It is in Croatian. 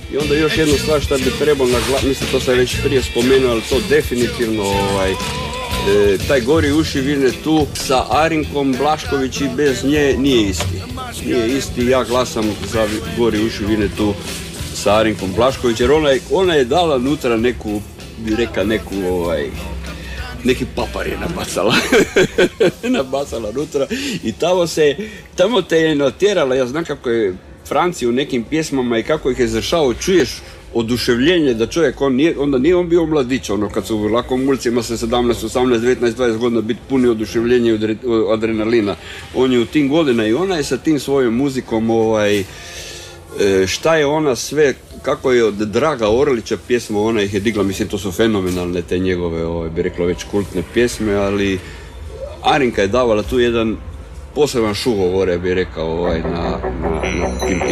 I onda još jednu stvar što bi trebalo naglasiti, mislim to sam već prije spomenuo, ali to definitivno taj Gori uši vine tu sa Arinkom Blašković i bez nje nije isti. Nije isti, ja glasam za Gori uši vine tu sa Arinkom Blašković, jer ona je dala unutra neku, bi rekao neki papar je nabacala unutra i tamo te je natjerala, ja znam kako je Franci u nekim pjesmama i kako ih je izvršao, čuješ oduševljenje da čovjek, onda nije on bio mladić, kad su u lakom ulicima sa 17, 18, 19, 20 godina biti puni oduševljenja i adrenalina. On je u tim godina i ona je sa tim svojom muzikom, šta je ona sve, kako je od Draga Orlića pjesma, ona ih je digla, mislim to su fenomenalne te njegove, bi rekla već kultne pjesme, ali Arinka je davala tu jedan poseban šugovore, bi rekao, na tim